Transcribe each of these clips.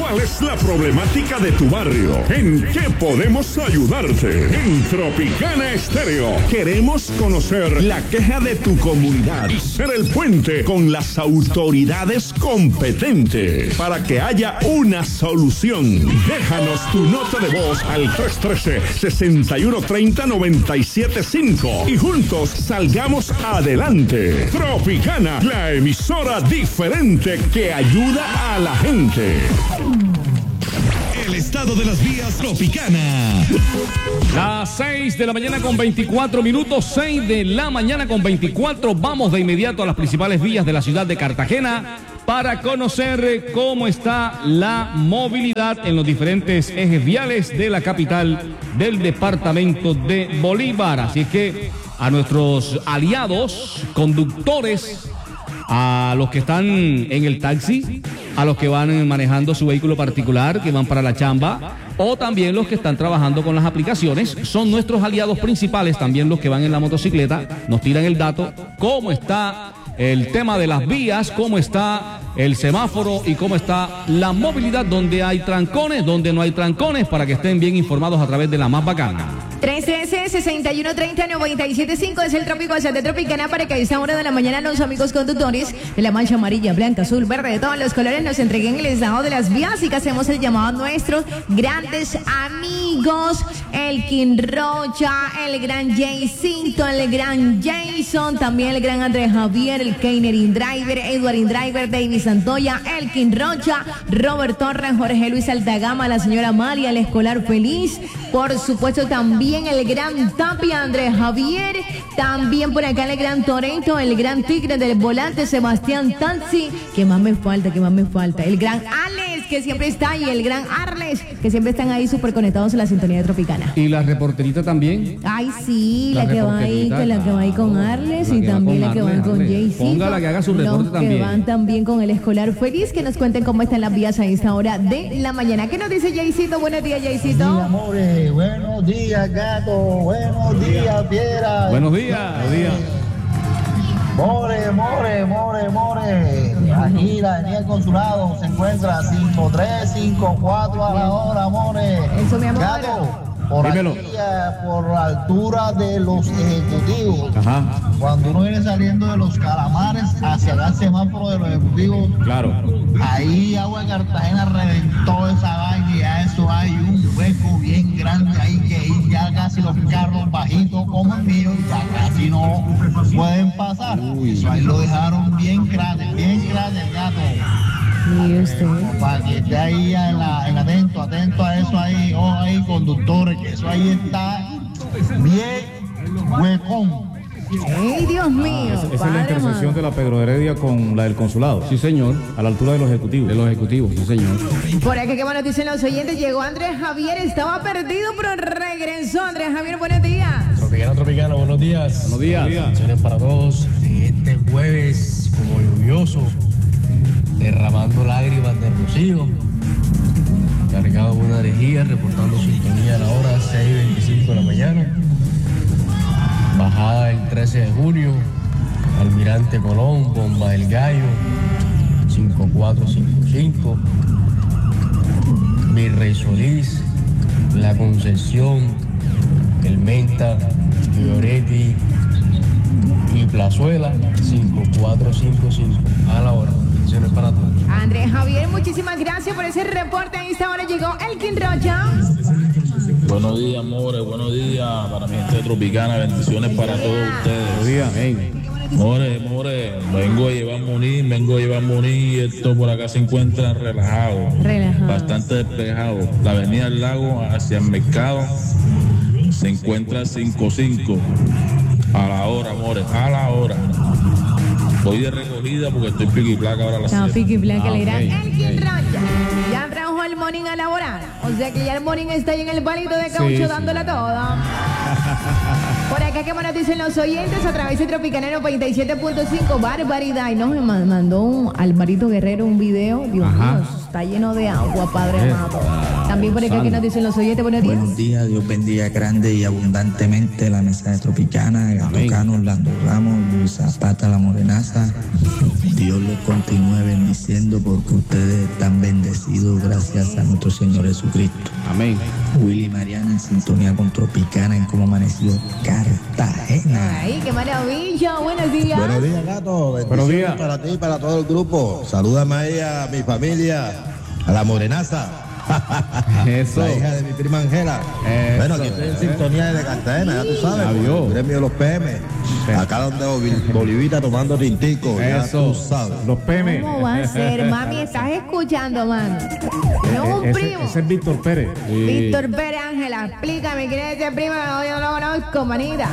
¿Cuál es la problemática de tu barrio? ¿En qué podemos ayudarte? En Tropicana Estéreo queremos conocer la queja de tu comunidad y ser el puente con las autoridades competentes para que haya una solución. Déjanos tu nota de voz al 313-6130-975 y juntos salgamos adelante. Tropicana, la emisora diferente que ayuda a la gente. El estado de las vías Tropicana. Las 6 de la mañana con 24 minutos, 6 de la mañana con 24. Vamos de inmediato a las principales vías de la ciudad de Cartagena para conocer cómo está la movilidad en los diferentes ejes viales de la capital del departamento de Bolívar. Así que a nuestros aliados, conductores, a los que están en el taxi, a los que van manejando su vehículo particular, que van para la chamba, o también los que están trabajando con las aplicaciones, son nuestros aliados principales, también los que van en la motocicleta, nos tiran el dato, cómo está el tema de las vías, cómo está el semáforo y cómo está la movilidad, donde hay trancones, donde no hay trancones, para que estén bien informados a través de la más bacana. 313-6130-975 es el trópico WhatsApp de Tropicana para que a esta hora de la mañana los amigos conductores de la mancha amarilla, blanca, azul, verde, de todos los colores nos entreguen el estado de las vías y que hacemos el llamado a nuestros grandes amigos, el King Rocha, el gran Jaycito, el gran Jason, también el gran Andrés Javier, el Keiner Indriver, Edward Indriver, David Santoya, el King Rocha, Robert Torres, Jorge Luis Altagama, la señora María, el escolar feliz, por supuesto también el gran Tapia, Andrés Javier, también por acá el gran Torento, el gran Tigre del Volante, Sebastián Taxi, que más me falta, el gran Alex, que siempre está ahí, el gran Arles, que siempre están ahí súper conectados a la sintonía de Tropicana. Y la reporterita también. Ay, sí, la que va ahí con Arles y también la que va con Jaycito. Póngala que haga su reporte también. Que van también con el escolar feliz, que nos cuenten cómo están las vías a esta hora de la mañana. ¿Qué nos dice Jaycito? Buenos días, Jaycito. Sí, amores, buenos días, gato, buenos días, fiera. Buenos días. More. Aquí la avenida del Consulado se encuentra 5354 a la hora, more. Eso, mi amor. Gato, por dímelo. aquí, por la altura de los ejecutivos. Ajá. Cuando uno viene saliendo de los Calamares hacia el semáforo de los ejecutivos. Claro. Ahí Agua de Cartagena reventó esa vaina y a eso hay un hueco bien grande ahí que ahí ya casi los carros bajitos como el mío ya casi no pueden pasar. Eso ahí lo dejaron bien grande el gato. Mire usted. Para que esté ahí atento a eso ahí, ahí conductores, que eso ahí está bien huecón. ¡Ay, Dios mío! Esa es la intersección de la Pedro Heredia con la del Consulado. Sí, señor. A la altura de los ejecutivos. Sí, señor. Por acá, ¿qué nos dicen los oyentes? Llegó Andrés Javier, estaba perdido, pero regresó. Andrés Javier, buenos días. Tropicana, buenos días. Buenos días. Bendiciones para todos. Este jueves, como lluvioso, derramando lágrimas de rocío, cargado de una energía, reportando sintonía a la hora 6:25 de la mañana. Bajada el 13 de junio, Almirante Colón, Bomba del Gallo, 5455, Virrey Solís, La Concepción, El Menta, Fioretti y Plazuela, 5455 a la hora. Bendiciones para todos. Andrés Javier, muchísimas gracias por ese reporte. A esta hora llegó el King Rocha. Buenos días, amores, buenos días para mi gente Tropicana, bendiciones para todos ustedes. Buenos días, hey. More, vengo a llevar Muní y esto por acá se encuentra relajado, bastante despejado. La avenida del Lago hacia el mercado se encuentra 55 a la hora, amores, a la hora. Voy de recogida porque estoy piqui placa ahora a las 7. No, piqui placa, le dirán okay. el King Rocha. Ya trajo el morning a laborar. O sea que ya el morning está ahí en el palito de caucho dándola toda. Por acá, ¿qué nos dicen los oyentes? A través de Tropicana 97.5, barbaridad. Y nos mandó Alvarito Guerrero un video. Dios mío, está lleno de agua, Padre amado. También por acá, ¿qué nos dicen los oyentes? Buenos días. Buenos días, Dios bendiga grande y abundantemente la mesa de Tropicana, Gato Cano, Orlando Ramos, Luis Zapata, La Morenaza. Dios los continúe bendiciendo porque ustedes están bendecidos. Gracias gracias a nuestro Señor Jesucristo. Amén. Willy Mariana en sintonía con Tropicana en Cómo Amaneció Cartagena. Ay, qué maravilla. Buenos días. Buenos días, gato. Buenos días. Para ti y para todo el grupo. Salúdame ahí a mi familia, a la morenaza. Eso. La hija de mi prima Angela. Eso. Bueno, aquí estoy en sintonía desde Cartagena, ya tú sabes. Adiós. El gremio de los PM. Acá donde Bolivita tomando tintico. Ya Eso. tú sabes. Los PM. ¿Cómo va a ser? Mami, estás escuchando, mano. No es un primo. Ese es Víctor Pérez. Víctor Pérez, Ángela, explícame quién es ese primo. Yo no lo conozco, manita.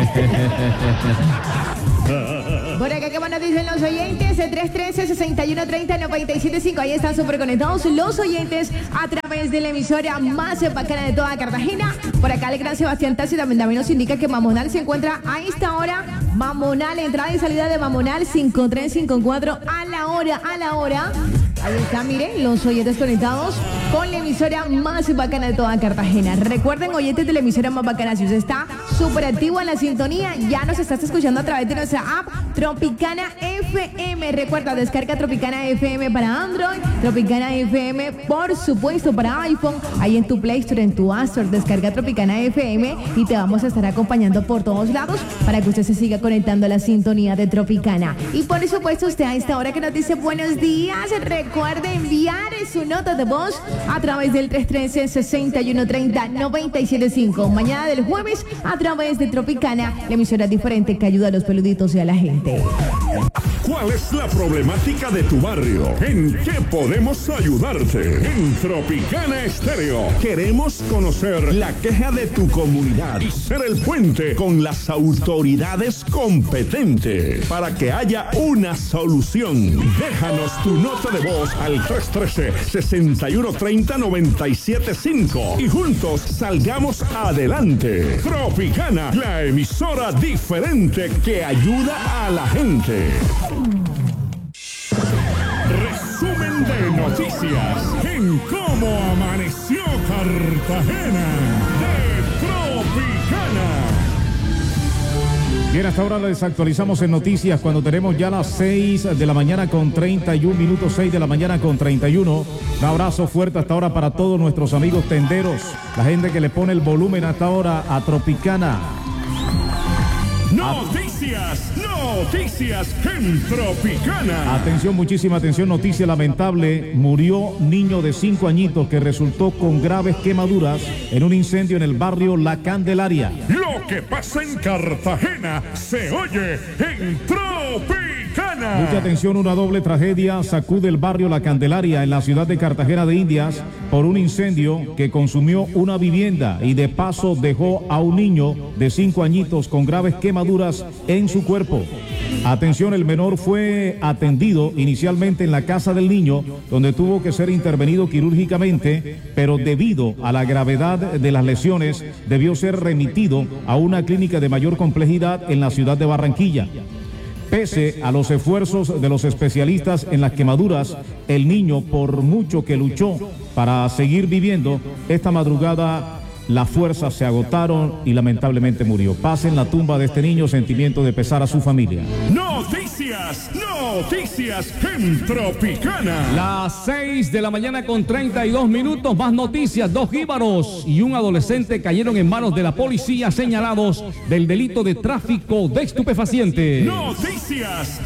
Por acá, ¿qué más nos dicen los oyentes? 313-6130-975. Ahí están súper conectados los oyentes a través de la emisora más bacana de toda Cartagena. Por acá el gran Sebastián Tassi también nos indica que Mamonal se encuentra a esta hora. Mamonal, entrada y salida de Mamonal 5354 a la hora. Ahí está, miren, los oyentes conectados con la emisora más bacana de toda Cartagena. Recuerden, oyentes de la emisora más bacana, si usted está súper activo en la sintonía, ya nos estás escuchando a través de nuestra app Tropicana FM. Recuerda, descarga Tropicana FM para Android, Tropicana FM, por supuesto, para iPhone. Ahí en tu Play Store, en tu App Store, descarga Tropicana FM y te vamos a estar acompañando por todos lados para que usted se siga conectando a la sintonía de Tropicana. Y por supuesto, usted a esta hora que nos dice buenos días, recuerde enviar su nota de voz a través del 313-6130-975. Mañana del jueves a través de Tropicana, la emisora diferente que ayuda a los peluditos y a la gente. ¿Cuál es la problemática de tu barrio? ¿En qué podemos ayudarte? En Tropicana Estéreo queremos conocer la queja de tu comunidad y ser el puente con las autoridades competentes para que haya una solución. Déjanos tu nota de voz al 313-6130-975 y juntos salgamos adelante. Tropicana, la emisora diferente que ayuda a la gente. Resumen de noticias en Cómo Amaneció Cartagena de Tropicana. Bien, hasta ahora les actualizamos en noticias cuando tenemos ya las 6 de la mañana con 31 minutos, 6 de la mañana con 31. Un abrazo fuerte hasta ahora para todos nuestros amigos tenderos, la gente que le pone el volumen hasta ahora a Tropicana. Noticias en Tropicana. Atención, muchísima atención, noticia lamentable. Murió niño de 5 añitos que resultó con graves quemaduras en un incendio en el barrio La Candelaria. Lo que pasa en Cartagena se oye en Tropicana. Mucha atención, una doble tragedia sacude el barrio La Candelaria en la ciudad de Cartagena de Indias por un incendio que consumió una vivienda y de paso dejó a un niño de 5 añitos con graves quemaduras en su cuerpo. Atención, el menor fue atendido inicialmente en la casa del niño, donde tuvo que ser intervenido quirúrgicamente, pero debido a la gravedad de las lesiones, debió ser remitido a una clínica de mayor complejidad en la ciudad de Barranquilla. Pese a los esfuerzos de los especialistas en las quemaduras, el niño, por mucho que luchó para seguir viviendo, esta madrugada las fuerzas se agotaron y lamentablemente murió. Paz en la tumba de este niño, sentimiento de pesar a su familia. Noticias en Tropicana. Las 6 de la mañana con 32 minutos, más noticias. 2 jíbaros y un adolescente cayeron en manos de la policía señalados del delito de tráfico de estupefacientes. Noticias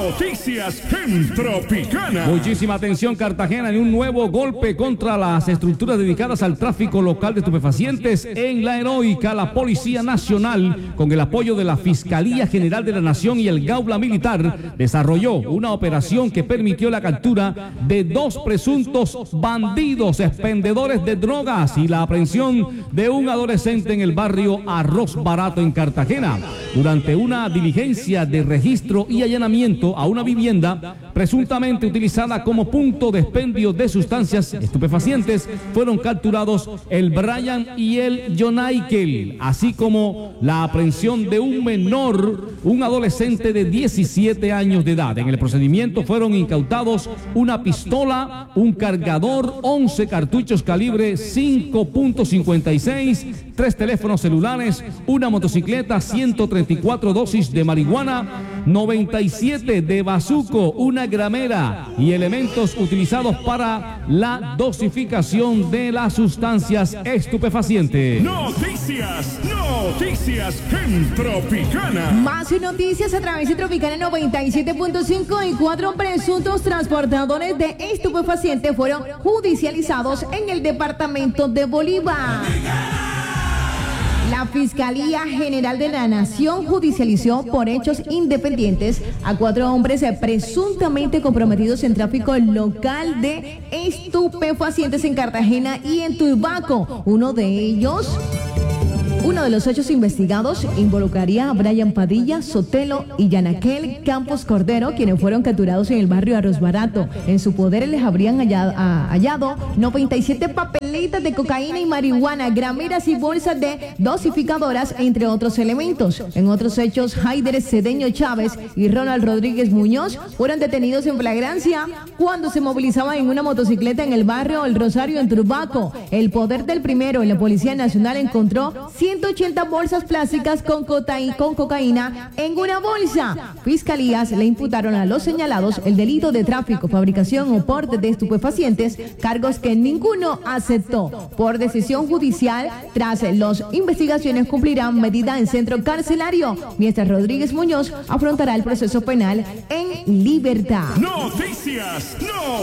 en Tropicana. Muchísima atención, Cartagena, en un nuevo golpe contra las estructuras dedicadas al tráfico local de estupefacientes. En la heroica, la Policía Nacional, con el apoyo de la Fiscalía General de la Nación y el Gaula Militar, desarrolló una operación que permitió la captura de 2 presuntos bandidos expendedores de drogas y la aprehensión de un adolescente en el barrio Arroz Barato en Cartagena. Durante una diligencia de registro y allanamiento a una vivienda presuntamente utilizada como punto de expendio de sustancias estupefacientes, fueron capturados el Brian y el Jonaikel, así como la aprehensión de un menor, un adolescente de 17 años de edad. En el procedimiento fueron incautados una pistola, un cargador, 11 cartuchos calibre 5.56, 3 teléfonos celulares, una motocicleta, 134 dosis de marihuana, 97 de bazuco, una gramera y elementos utilizados para la dosificación de las sustancias estupefacientes. Noticias en Tropicana. Más noticias a través de Tropicana 97.5 y 4 presuntos transportadores de estupefacientes fueron judicializados en el departamento de Bolívar. La Fiscalía General de la Nación judicializó por hechos independientes a 4 hombres presuntamente comprometidos en tráfico local de estupefacientes en Cartagena y en Turbaco. Uno de los hechos investigados involucraría a Brian Padilla, Sotelo y Yanaquel Campos Cordero, quienes fueron capturados en el barrio Arroz Barato. En su poder les habrían hallado 97 papeletas de cocaína y marihuana, grameras y bolsas de dosificadoras, entre otros elementos. En otros hechos, Haider Cedeño Chávez y Ronald Rodríguez Muñoz fueron detenidos en flagrancia cuando se movilizaban en una motocicleta en el barrio El Rosario en Turbaco. El poder del primero, la Policía Nacional encontró 180 bolsas plásticas con cocaína en una bolsa. Fiscalías le imputaron a los señalados el delito de tráfico, fabricación o porte de estupefacientes, cargos que ninguno aceptó. Por decisión judicial, tras las investigaciones cumplirán medida en centro carcelario, mientras Rodríguez Muñoz afrontará el proceso penal en libertad. Noticias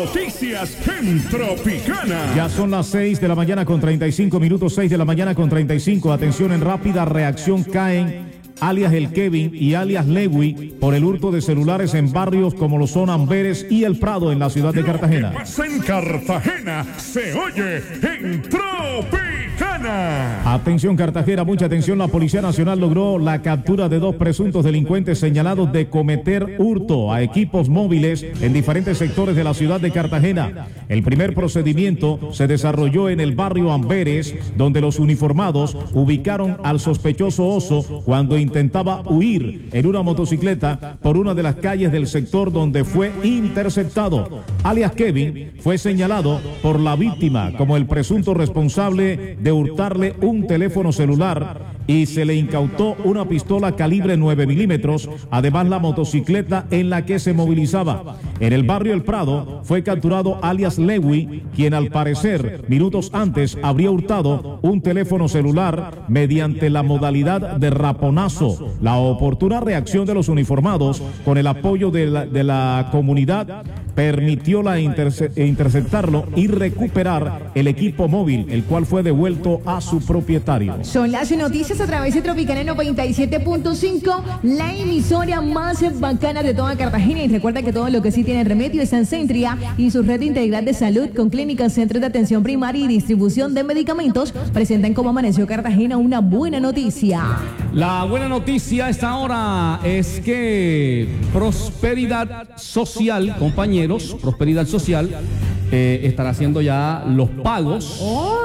en Tropicana. Ya son las 6 de la mañana con 35 minutos, 6 de la mañana con 35. Atención, en rápida reacción caen alias el Kevin y alias Lewy por el hurto de celulares en barrios como lo son Amberes y El Prado en la ciudad de Cartagena. Lo que pasa en Cartagena se oye en Tropicana. Atención Cartagena, mucha atención. La Policía Nacional logró la captura de 2 presuntos delincuentes señalados de cometer hurto a equipos móviles en diferentes sectores de la ciudad de Cartagena. El primer procedimiento se desarrolló en el barrio Amberes, donde los uniformados ubicaron al sospechoso Oso cuando intentaba huir en una motocicleta por una de las calles del sector donde fue interceptado. Alias Kevin fue señalado por la víctima como el presunto responsable de hurtarle un teléfono celular y se le incautó una pistola calibre 9 milímetros, además la motocicleta en la que se movilizaba. En el barrio El Prado fue capturado alias Lewy, quien al parecer minutos antes habría hurtado un teléfono celular mediante la modalidad de raponazo. La oportuna reacción de los uniformados con el apoyo de la comunidad permitió interceptarlo y recuperar el equipo móvil, el cual fue devuelto a su propietario. Son las noticias a través de Tropicana 97.5, la emisora más bacana de toda Cartagena. Y recuerda que todo lo que sí tiene remedio es en Centria y su red integral de salud con clínicas, centros de atención primaria y distribución de medicamentos presentan cómo amaneció Cartagena una buena noticia. La buena noticia a esta hora es que Prosperidad Social, compañeros, Prosperidad Social estará haciendo ya los pagos.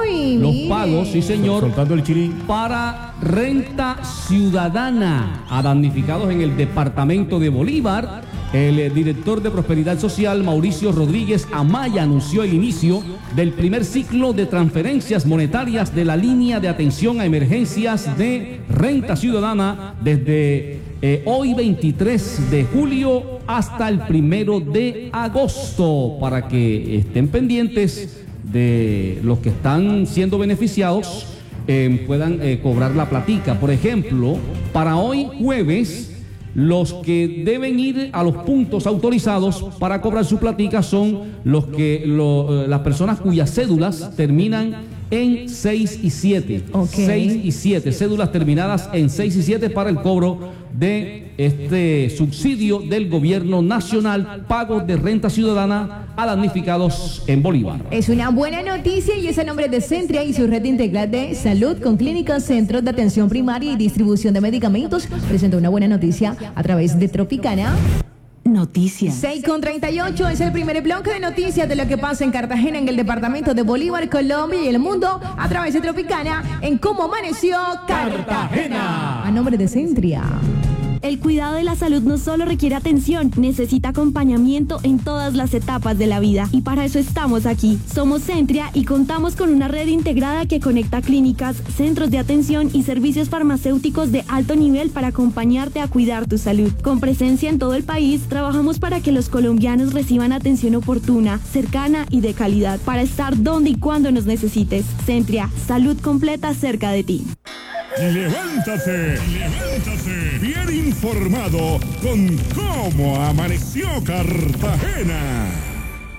Pagos, sí señor, soltando el chirín, para renta ciudadana a damnificados en el departamento de Bolívar. El director de Prosperidad Social, Mauricio Rodríguez Amaya, anunció el inicio del primer ciclo de transferencias monetarias de la línea de atención a emergencias de renta ciudadana desde hoy 23 de julio hasta el 1 de agosto, para que estén pendientes de los que están siendo beneficiados, puedan cobrar la platica. Por ejemplo, para hoy jueves, los que deben ir a los puntos autorizados para cobrar su platica son las personas cuyas cédulas terminan en 6 y 7. 6 y 7, cédulas terminadas en 6 y 7 para el cobro de este subsidio del gobierno nacional, pago de renta ciudadana a damnificados en Bolívar. Es una buena noticia y es a nombre de Centria y su red integral de salud con clínicas, centros de atención primaria y distribución de medicamentos. Presenta una buena noticia a través de Tropicana. Noticias. 6:38 es el primer bloque de noticias de lo que pasa en Cartagena, en el departamento de Bolívar, Colombia y el mundo a través de Tropicana en Cómo Amaneció Cartagena. A nombre de Centria. El cuidado de la salud no solo requiere atención, necesita acompañamiento en todas las etapas de la vida. Y para eso estamos aquí. Somos Centria y contamos con una red integrada que conecta clínicas, centros de atención y servicios farmacéuticos de alto nivel para acompañarte a cuidar tu salud. Con presencia en todo el país, trabajamos para que los colombianos reciban atención oportuna, cercana y de calidad, para estar donde y cuando nos necesites. Centria, salud completa cerca de ti. Levántate, bien informado con cómo amaneció Cartagena.